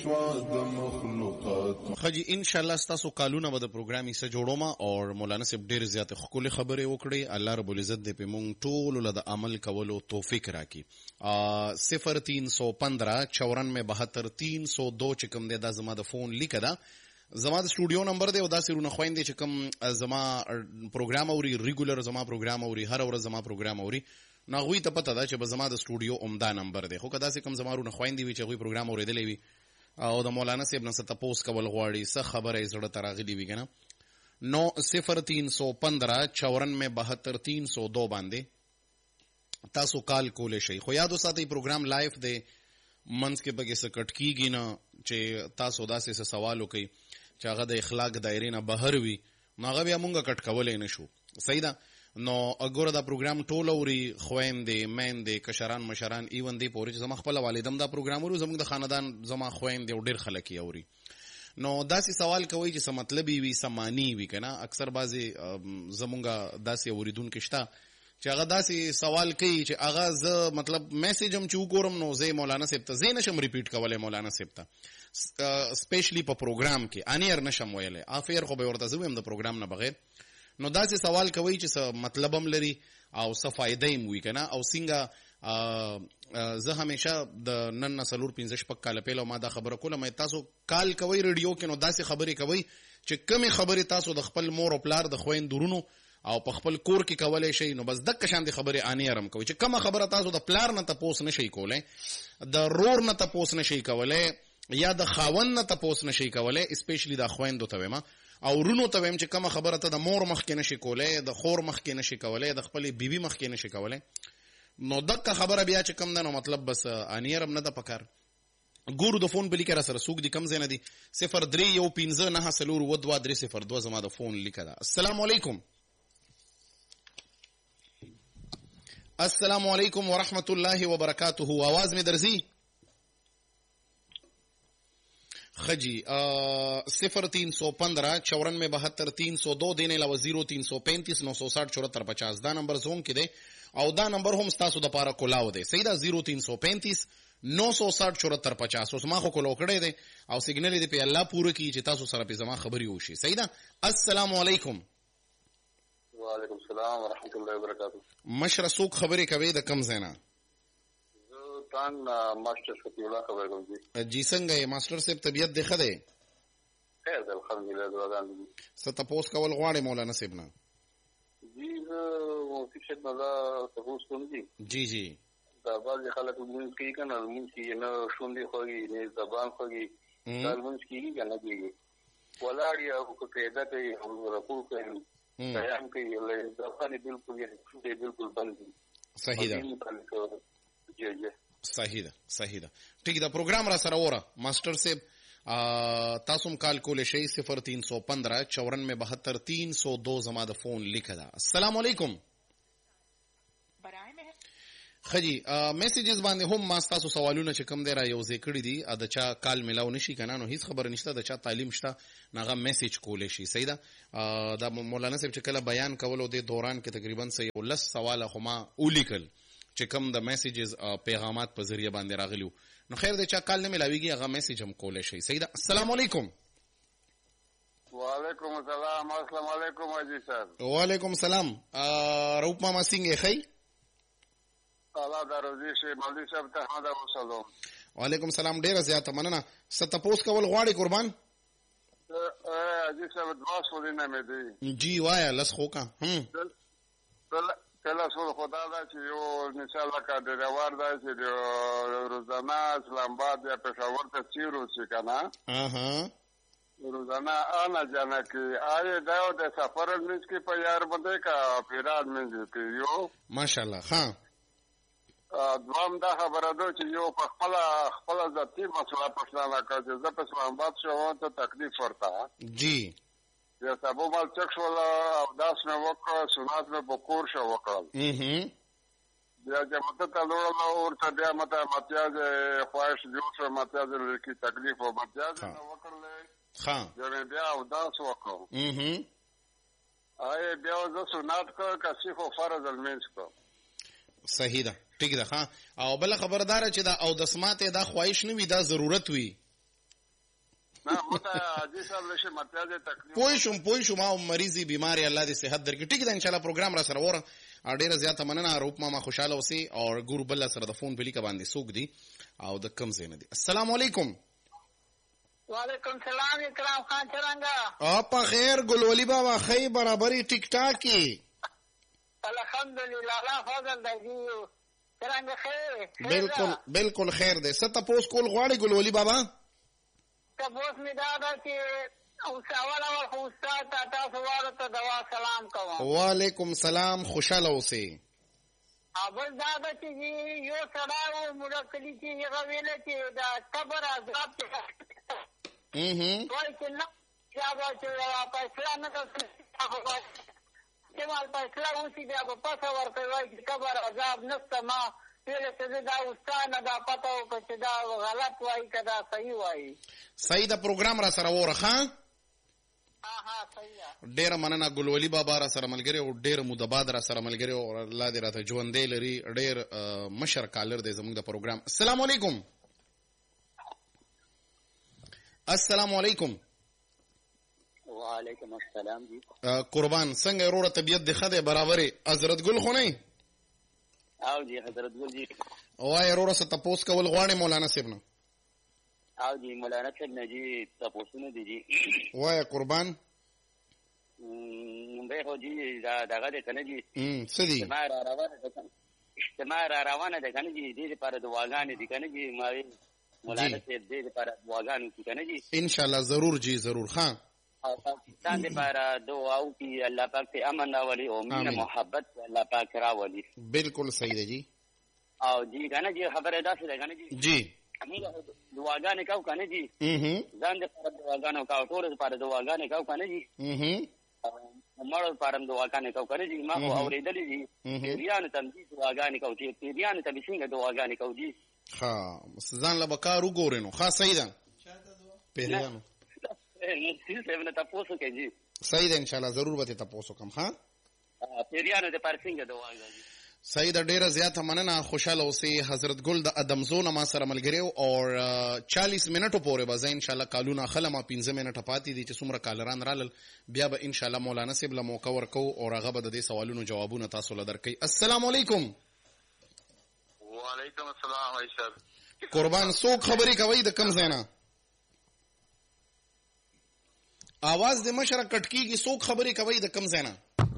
خجی ان شاء الله تاسو کالونه به د پروګرامي سره جوړوم او مولانا صاحب ډېر زیات خپل خبرې وکړي. الله رب العزت دې په مونږ ټول له عمل کولو توفیق راکړي. 0315 94 302 چې کوم دی دا زما د فون لیک ده، زما د سټوډیو نمبر دی او دا سرونه خويندې چې کوم زما پروګرام اوري ریګولر زما پروګرام اوري هر ورځ زما پروګرام اوري ناغوی ته پته ده چې به زما د سټوډیو عمده نمبر دی. خو کدا سي کوم زمارونه خويندې وي چې غوي پروګرام اوریدلې وي او د مولانا صاحب نه تاسو کول غواړي څه خبره یې زړه تراغلي وي کنه 0315 94 302 باندې تاسو کال کولې شي. خو یاد وساتئ پروګرام لایف دی منځ کې بګه سکټ کیږي نه چې تاسو داسې څه سوال وکړي چې هغه د اخلاق دایره نه بهر وي نو هغه بیا مونږه کټ کولې نشو. صحیح ده. نو اګوره دا پروګرام ټول اوري خويندې میندې کشران مشران ایون دی پورې زما خپل والدم دا پروګرام ورو زموږ د خاندان زما خويندې او ډېر خلک یې اوري. نو داسې سوال کوي چې څه مطلب وي سمانی وي کنه. اکثر بعضی زمونږه داسې اوریدونکو شته چې هغه داسې سوال کوي چې هغه ز مطلب میسج هم چې وګورم نو زه مولانا صاحب ته زه نشم ریپیټ کولای مولانا صاحب ته سپیشلی په پروګرام کې انیر نشم ویلای افیر خو به ورته زویم د پروګرام نه بغیر. نو داسې سوال کوي چې څه مطلب هم لري او څه فائدې هم وي کنه. او څنګه زه همیشه د نن نسلور 15 شپږ کال پیلو ما دا خبره کوله مې تاسو کال کوي رادیو کې نو داسې خبرې کوي چې کمی خبرې تاسو د خپل مور او پلار د خويندورونو او په خپل کور کې کولای شي نو بس دک شان دي خبره انیرم کوي چې کومه خبره تاسو د پلار نه تاسو نشي کولای د رور نه تاسو نشي کولای یا د خاون نه تاسو نشي کولای اسپیشلی د خويندو ته ما او رونو ته ویم چې کومه خبره ته د مور مخ کې نشي کولای د خور مخ کې نشي کولای د خپل بیبي مخ کې نشي کولای نو دک خبره بیا چې کم ده نو مطلب بس انیرم نه د پکار. ګورو د فون بلی کرا سره سوق دي کم زینه دي 0315 زما د فون لیکه ده. السلام علیکم. السلام علیکم ورحمت الله وبرکاته. आवाज में درزی خجی 0315 94 302 دینے علاوه 0335 960 74 50 دا نمبر زون کې دی او دا نمبر هم تاسو د پاره کولاو دی. صحیح ده 0335 960 74 50 اوس ما خو کولو کړی دی او سیګنل دی په الله پوره کی چې تاسو سره په زما خبري وشي. صحیح ده. السلام علیکم. وعلیکم السلام ورحمت الله وبرکاته. مشر سوق خبرې کوي د کم زینا تان ماستر شفیع الله خبر کوم جی څنګه یې ماستر صاحب طبیعت دی خده خیر ده الحمدلله دعاګان دي. ست پوس کول غواړي مولانا صاحب نه جی او څه څه دا تاسو کوم جی جی دا بعض خلک موږ کې کنه موږ کې نه شوندې خوږي نه زبان خوږي دا موږ کې کنه کېږي ولاړی او قاعده ته رکوع کوي بیان کوي له ځکه بالکل یې بالکل بند. صحیح ده صحیح ده صحیح ده ٹھیک ده. پروګرام را سره وره ماستر صاحب تاسو هم کال کولې شي 0315 94 302 زما د فون لیکه ده. السلام علیکم. خجی میسیجز باندې هم ما تاسو سوالونه چې کوم دی را یو ذکر دي د چا کال ملاو نشي کنه نو هیڅ خبر نشته د چا تعلیم شته ناغه میسیج کولې شي. صحیح ده. دا مولانا صاحب چې کله بیان کولو د دوران کې تقریبا 110 سوال خو ما ولیکل چې کوم د میسیجز پیغامات په ذریعہ باندې راغلیو نو خیر د چا کال نه ملاويږي هغه میسیج هم کولې شي. صحیح ده. السلام علیکم. وعلیکم السلام. السلام علیکم حاجی صاحب. وعلیکم السلام. روپ ماما سنگ خی الله دروځي شه مولوی صاحب ته حدا وسلام. وعلیکم السلام. ډیر زیات مننه. ستپوس کول غواړي قربان حاجی صاحب دعا سولینه مې دی جی وایا لس خو کا کله سول خدا دا چې یو مثال کا د روار دا چې روزانه اسلام آباد یا پېښور ته چیرو چې کنه روزانه انا جانا کې آئے دا د سفر منځ کې په یار باندې کا پیران منځ کې یو ماشاءالله. ها دوام دا خبره ده چې یو په خپل ذاتی مسله پښتانه کا چې زه په اسلام آباد شوم ته تکلیف ورته جی یا سبو مال چک شول او داس مې وکړ سنت مې بکور شو وکړل بیا چې مته ته لوړل ورته بیا مته متیاز خواهش جوړ شو متیاز لکه تکلیف او متیاز وکړل ها بیا او داس وکړو آی بیا زه سنت کو کسي خو فرض المنس کو. صحیح ده ٹھیک ده. ها او بل خبردار چې دا او د سماته دا خواهش نه وي دا ضرورت وي نه مته حاجی صاحب لشه متیازه تکلیف پوه شم او مریضي بیماری الله دې صحت درکړي. ټیک ده ان شاء الله پروګرام را سره وره ډیره زیاته مننه. روپ ماما خوشاله اوسئ او ګورو بل سره د فون په لیکه باندې څوک دي او د کم ځای نه دي. السلام علیکم. وعلیکم سلام اکرام خان څنګه اپا خیر ګلولی بابا خی برابرۍ ټیک ټاک کی الحمدلله الله فضل دی څنګه خیر بالکل خیر دی. څه تاسو کول غواړئ ګلولی بابا؟ تاسو می دا چې او سوال او استاد تاسو ورته دوا سلام کوم. وعلیکم سلام خوشاله اوسئ. اول دا چې یو سړی مرکلی چې هغه ویل چې دا قبر عذاب وای چې نه جواب چې فیصله نه کوي چې مال فیصله وشي بیا په پاسه ورته وای چې قبر عذاب نشته. ما ویل چې دا استاد نه دا پته وکړه چې دا غلط وای که دا صحیح وای. صحیح د پروګرام را سره وره ډیره مننه ګلولی بابا را سره ملګری او ډیره مدباد را سره ملګری او الله دې راته ژوندی لري. ډیر مشر کالر دی زموږ د پروګرام. السلام علیکم. السلام علیکم. وعلیکم السلام جی قربان څنګه وروره طبیعت دې ښه دی برابرې؟ حضرت ګل خو نه او جی حضرت ګل جی وای وروره څه تپوس کول غواړې مولانا صاحب نه؟ او جی مولانا صاحب نه جی تپوسونه دي جی وای قربان به هو جی دغه دې کنه جی څه دي اجتماع را روانه ده کنه جی دې لپاره دعاګانې دي کنه جی ما مولانا صاحب دې لپاره دعاګانې دي کنه جی ان شاء الله ضرور جی ضرور. ها او پاکستان لپاره دعا او کی الله پاک ته امن راولي او مینه محبت الله پاک راولي. بالکل صحیح ده جی. او جی کنه جی خبره داسې ده کنه جی موږ دعاګانې کوو کنه جی ځان دې لپاره دعاګانې کوو ټول لپاره دعاګانې کوو کنه جی مړو لپاره دعاګانې کوو کنه جی. ما خو اورېدلې دي پیریانو ته دعاګانې کوو چې پیریانو ته څنګه دعاګانې کوو جی. ها ځان له بکار وګورئ نو ښه صحیح ده پیریانو صحیح ده ان شاء الله ضرور به تاسو کوم. ها پیریانو د پارسینګ دعاګانې صحیح ده ډیره زیاته مننه. خوشاله اوسئ. حضرت ګل د ادمزو ما سره ملګری او 40 منټو پورې به زه ان شاء الله کالونه خلما 15 منټه پاتې دي چې څومره کالران رالل بیا به ان شاء الله مولانا صاحب له موقع ورکو او هغه به د دې سوالونو جوابونه تاسو له درکې. السلام علیکم. وعلیکم السلام ایشر قربان څوک خبرې کوي د کم ځای نه؟ आवाज د مشره کټ کیږي. څوک خبرې کوي د کم ځای نه؟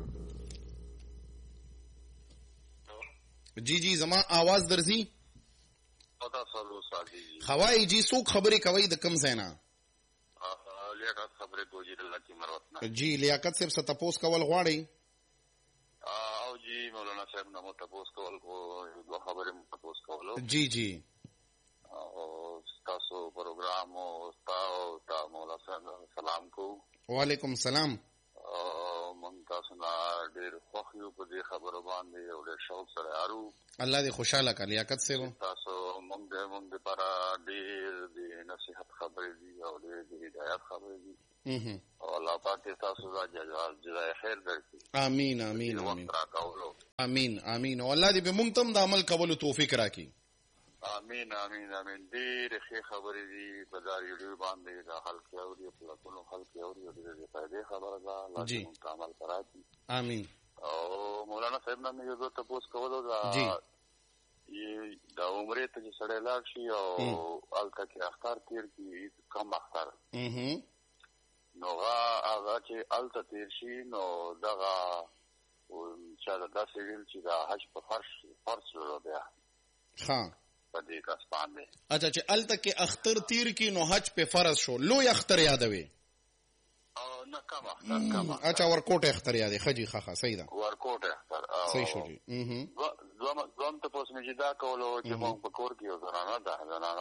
جی جی زما आवाज درځي پتا سلو سادي خوای جی څوک خبرې کوي د کم ځای نه؟ لیاقت خبرې کوي د الله کی مروت نه. جی لیاقت صاحب څه تاسو کول غواړئ؟ او جی مولانا صاحب نو تاسو کول کو دوه خبرې تاسو کولو. جی جی او تاسو پروګرام او تاسو مولانا صاحب سلام کو. وعلیکم السلام. مونږ تاسو نه ډېر خوښ یو په دې خبرو باندې او ډېر شوق سره یارو. الله دې خوشاله کړي. لیاقت صاحب تاسو مونږ لپاره ډېر د نصیحت خبرې دي او ډېر د هدایت خبرې دي او الله پاک تاسو ته جزای خیر درکړي. امين امين امين امين امين او الله دې به مونږ ته د عمل کولو توفیق راکړي. امين امين امين. ډېر ښه خبرې دي په دا ریډیو باندې دا خلک اوري په ټولو خلک اوري او دې فائدې خبره ده. الله دې موږ عمل کراکړي. امين. او مولانا صاحب نه یو څه تاسو کولو دا جی دا عمره ته چې سړی لاړ شي او الته کې اختر تیر کی کم اختر نو هغه چې الته تیر شي نو دغه چې دا سویل چې دا حج په فرض ورو بیا ها په دې کاس باندې اچھا چې الته کې اختر تیر کی نو حج په فرض شو لوی اختر یادوي او نه کم اختر اچھا ورکوټ اختر یادې خجی خخه صحیح ده ورکوټ اختر صحیح شو جی دوم ته پوس مې دا کولو چې موږ په کور کې وزرانه ده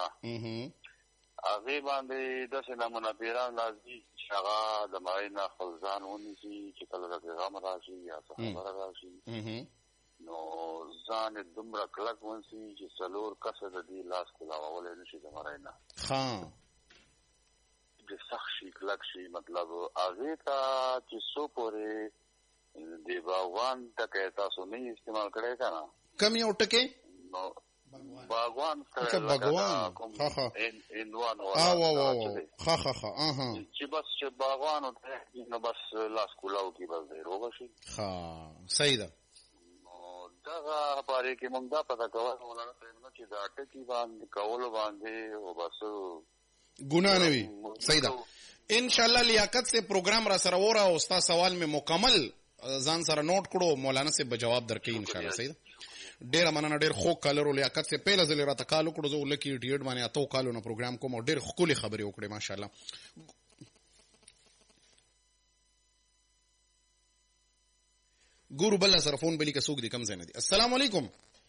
هغه باندې د سلامونه پیران لازمي شغا د ماینه خلزان ونیسي چې کله د پیغام راشي یا صحابه راشي نو ځان دومره کلک ونسي چې څلور کسه د دې لاس کولاول نشي د ماینه ها د سخشي کلک شي مطلب هغه ته چې سو پورې دی باوان تکه تاسو نه استعمال کړئ کنه کم یو ټکي نو باغوان اچھا باغوان ها ها اندوان ها ها ها اها چې بس چې باغوان نو بس لاس کولاو کی بس دی روغ شي ها صحیح ده دا لپاره کې موږ دا پتا کوو چې دا ټکی باندې کول باندې او بس ګناه نه وي صحیح ده ان شاء الله لیاقت سے پروگرام را سره وره او ستا سوال میں مکمل ځان سره نوٹ کړو مولانا سے به جواب درکې ان شاء الله صحیح ده ډیر مننه ډیر خو کالرو لیاقت سے پہله ځل را تکالو کړو زه لکی ډیډ باندې اتو کالو نه پروگرام کوم ډیر خولي خبرې وکړې ماشاء الله ګورو بل سره فون بلی کسوک دي کم زنه دي السلام علیکم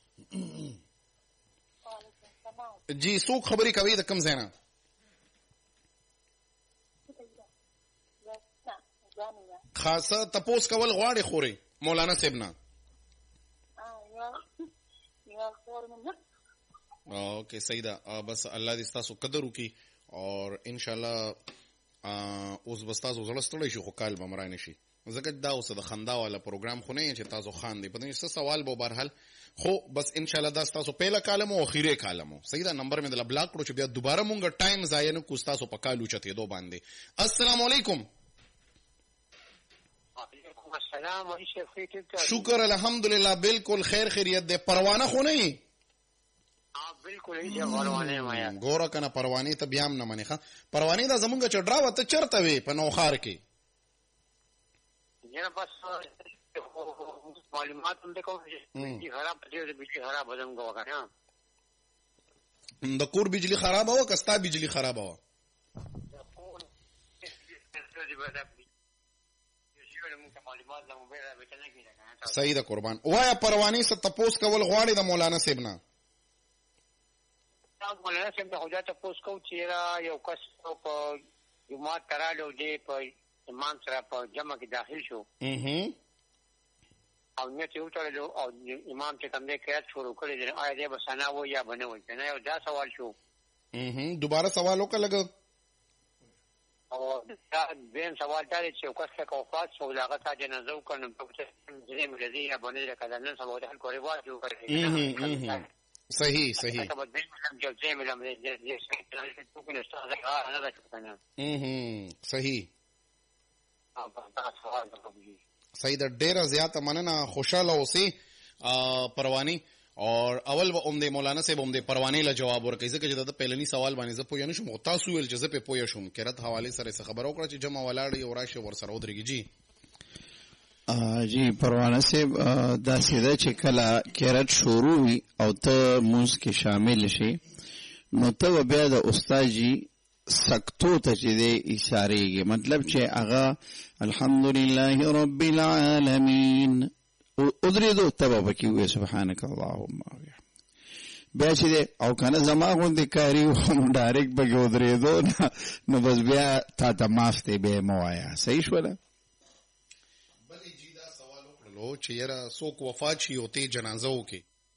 جی سوک خبرې کوي د کم زنه خاصه تپوس کول غواړي خوري مولانا صاحب نه اوکے صحیح ده بس الله دې تاسو قدر وکي اور ان شاء الله اوس بس تاسو زړه ستړی شي خو کال به مرای نشي ځکه دا اوس د خندا والا پروګرام خو نه چې تاسو خان دی پدې څه سوال به بهرحال خو بس ان شاء الله دا تاسو پهلا کالم او اخیری کالم صحیح ده نمبر مې د بلاک کړو چې بیا دوباره مونږ ټایم ضایع نه کو تاسو په کالو چته دو باندې السلام علیکم السلام علیکم شکر الحمدللہ بالکل خیر خیریت ده پروانه خو نه بالکل یې پروانه ما یا ګوره کنه پروانه ته بیا نه منې ښه پروانه دا زمونږ چې ډراوه ته چرته وي په نوخار کې نه بس معلومات هم کوم چې خراب دي بجلی خراب بدم غواړم د کور بجلی خراب او کستا بجلی خراب او صحیح ده قربان وایا پروانه ست تپوس کول غواړي د مولانا صاحب نه مولانا صاحب ته خدای ته پوس کو چې یو کس په جماعت ترالو دی په امام سره په جمع کې داخل شو او نه چې وټړو او امام چې کوم دې قیاس شروع کړی دی آیا دې بسنا و یا بنه وي کنه یو دا سوال شو دوباره سوال وکړه او دا دین سوال دا چې یو کس څخه وفات شو لاغه تا جنازه وکړم په څه دې ملي یا بنه کړه نن سبا د کورې واجو کړی صحیح صحیح صحیح د ډیره زیاته مننه خوشاله اوسئ پروانی اور اول به اومده مولانا صاحب اومده پروانی له جواب ورکړي ځکه چې د پهلنی سوال باندې زه پوه نه شوم او تاسو ویل چې زه په پوه شوم کرت حواله سره خبر وکړه چې جمع ولاړ یو راشه ور سره ودرېږي جی پروانه صاحب دا سیده چې کله کرت شروع وي او ته موږ کې شامل شي نو ته بیا د استاد جی سکتو ته چې دی اشارهږي مطلب چې هغه الحمدلله رب العالمین ادریدو تبا پکې وې سبحانك اللهم بیا چې دی او کنه زما غوندې کاری ډایرکټ پکې ادریدو نو بس بیا تا ته معاف دی بیا مو وایا صحیح شوله بلې جی دا سوال وکړلو چې یاره څوک وفات شي او ته جنازه وکړي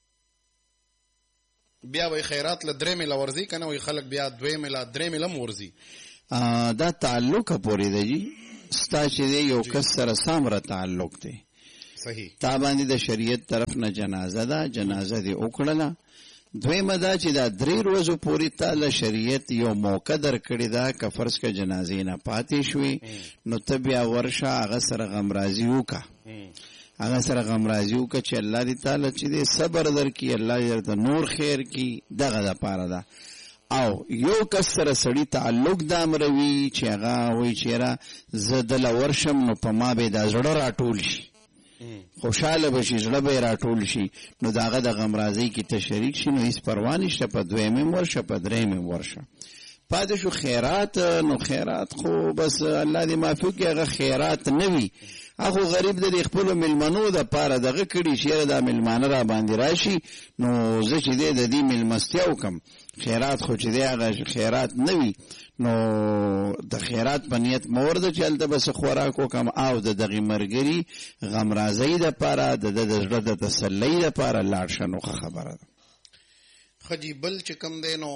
بیا وای خیرات له درې مله ورځي کنه وای خلک بیا دوی مله درې مله ورځي دا تعلق پورې دی جی ستا چې یو کس سره سامره تعلق دی صحیح تا باندې د شریعت طرف نه جنازه ده جنازه دی وکړله دویمه دا چې دا 3 ورځې پورې تعالی شریعت یو موقع درکړی دا که فرض کا جنازې نه پاتې شوي نو ته بیا ورشه هغه سره غمرازي وکړه هغه سره غمرازي وکړه چې الله دې تعالی چې دې صبر درکړي الله دې ته نور خیر کړي دغه دپاره ده او یو کس سره سړي تعلق دا امروي چې هغه وایي چې یاره زه دله ورشم نو په ما به دا زړه راټول شي خوشاله بشي زړه به راټول شي نو د هغه د غمرازۍ کې ته شریک شي نو هېڅ پروا نشته په دویمې ورشه په درېیمې ورشه پاتې شو خیرات نو خیرات خو بس الله دې معافي وکړي هغه خیرات نه وي هغه غریب د خپلو مېلمنو دپاره دغه کړي چې یاره دا مېلمانه را باندې راشي نو زه چې دی د دې مېلمستیا وکړم خیرات خو چې دی هغه خیرات نه وي نو د خیرات په نیت مه ورځه چې هلته به څه خوراک وکړم او د دغې ملګري غمرازۍ دپاره د ده د زړه د تسلۍ دپاره لاړ شه نو ښه خبره ده ښه جي بل چې کوم دی نو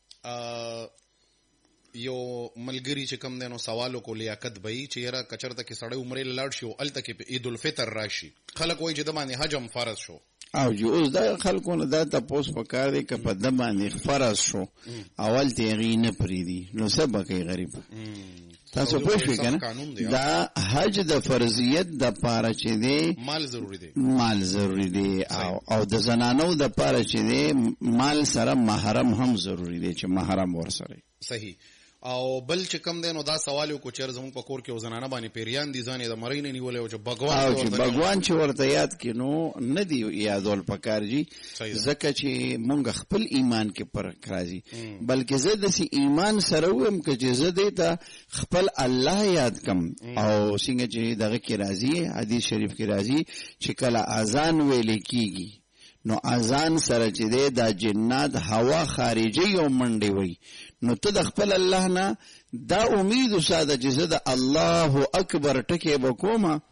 یو ملګری چې کوم دی نو سوال وکړو لیاقت به یي چې یاره که چېرته کې سړی عمرې له لاړ شي او هلته کې په عید الفطر راشي خلک وایي چې د باندې حج هم فرض شو او جی اوس دا خلکو نه دا تپوس پکار دی که په د باندې فرض شو اول ته یې نه پریدي نو سبا کوي غریب تاسو پوه شئ کنه دا حج د فرضیت د پاره چې دی مال ضروری دی او د زنانو د پاره چې دی مال سره محرم هم ضروری دی چې محرم ورسره صحیح او بل چې کم دی نو دا سوال وکړو چې زموږ په کور کې وزنانه باندې پیریان دي ځان یې د مړی نه نیولې او چې بګوان چې ورته یاد کې نو نه دی یادول پکار جی ځکه چې مونږ خپل ایمان کې فرق راځي بلکې زه داسې ایمان سره وم که چې زه دې ته خپل الله یاد کم او څنګه چې دغه کې راځي حدیث شریف کې راځي چې کله اذان ویل کېږي نو اذان سره چې دی دا جنات هوا خارجي او منډې وي نو ته د خپل الله نه دا امید وساته چې زه د الله اکبر ټکې به کومه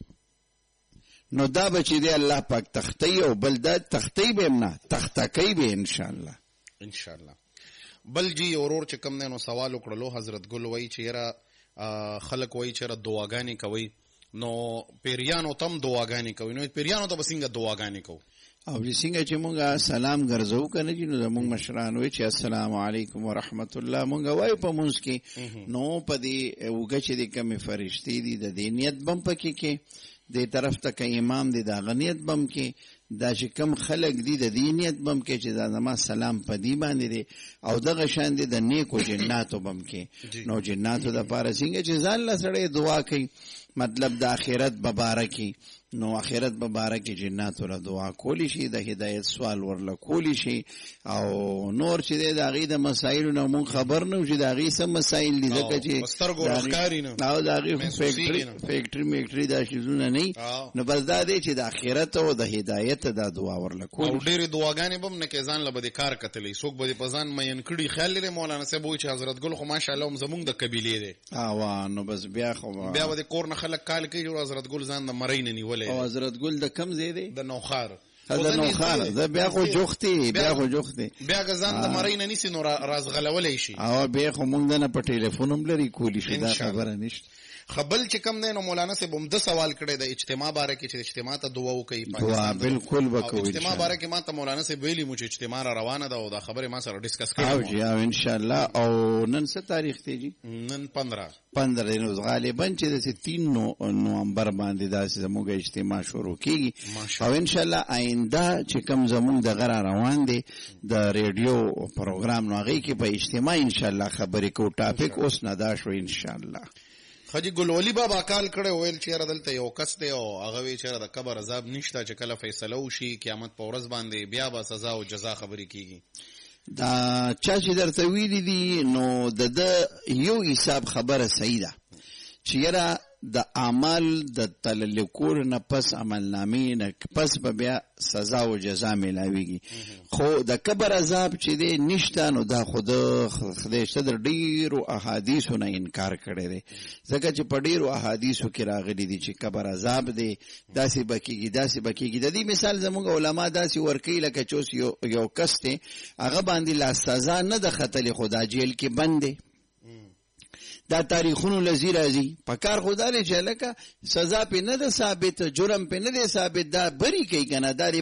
نو دا به چې دی الله پاک تختی او بل دا تختی به نه تختکی به انشاءالله بل جی اورور چې کم دی نو سوال وکړلو حضرت ګل وایي چې یاره خلک وایي چې یاره دعاګانې کوي نو پیریانو تم دعاګانې کوي نو پیریانو ته به څنګه دعاګانې کوو او څنګه چې مونږه سلام ګرځو کنه چې نو زمونږ مشران وایي چې السلام علیکم ورحمت الله مونږ وایو په مونږ کې نو په دې وګه چې د کمی فرشتي دي د دینیت بم پکې کې د طرف ته که امام دی د غنیت بم کې دا چې کم خلق دی د دینیت بم کې چې دا زما سلام په دی باندې دی او دغه شان دی د نیکو جناتو بم کې نو جناتو د پاره څنګه چې ځان له سړی دعا کوي مطلب د آخرت مبارکي نو آخرت مبارکي جناتو له دعا کولی شي د هدایت سوال ورله کولی شي او نور چې د هغې د مسایلو نه مونږ خبر نه و چې د هغې څه مسایل دي ځکه چې او د هغې فیکټري میکټري دا شیزونه نه نو بس دا دی چې د آخرت او د هدایت دا دعا ورله کولی او ډېرې دعاګانې به هم نه کې ځان له به د کار کتلی څوک به دې په ځان مین کړي خیال لري مولانا صاحب وایي چې حضرت ګل خو ماشاءالله هم زمونږ د قبیلې دی نو بس بیا به د کور نه خلک کال کوي چې حضرت ګل ځان د مرۍ نه نیولی او حضرت ګل د کم ځای دی د نوخار دا بیا خو جوختي بیا که ځان د مرۍ نه نیسي نو رازغلولی شي او بیا خو مونږ دنه په ټلیفون هم لري کولی شي دا خبره نشته خبل چې کم دی نو مولانا صاحب هم د سوال کړی د اجتماع باره کې چې اجتماع ته دعا وکوي دعا بالکل وکوي اجتماع باره کې ما ته مولانا صاحب ویلي مو چې اجتماع را روانه ده او دا خبرې ما سره ډسکس کړې او جی او انشاءالله او نن څه تاریخ دی جی نن 15 دی نو غالبا چې د 3 نومبر باندې داسې زموږ اجتماع شروع کیږي او انشاءالله آینده چې کم زموږ د غره روان دی د ریډیو پروګرام نو هغې کې په اجتماع انشاءالله خبرې کو ټاپک اوس نه دا شو انشاءالله حاجی ګلولي بابا کال کړی ویل چې یاره دلته یو کس دی او هغه وی چې د قبر عذاب نشته چې کله فیصله وشي قیامت په ورځ باندې بیا به سزا او جزا خبرې کیږي دا چا چې درته ویلي دي نو د یو حساب خبره صحیح ده چې یاره د اعمال د تللی کور نه پس عملنامې نه پس به بیا سزا او جزا میلاویږي خو د قبر عذاب چې دی نشته نو دا خود خدای شته د ډیرو احادیثو نه انکار کړی دی ځکه چې په ډیرو احادیثو کې راغلي دي چې قبر عذاب دی داسې به کېږي د دې مثال زموږ علما داسې ورکوي لکه چې اوس یو کس دی هغه باندې لا سزا نه ده ختلې خو دا جیل کې بند دی دا تاریخونو لذی راځي په کار خدا لري چې لکه سزا په نه ده ثابت جرم په نه ده ثابت دا بری کوي کنه دا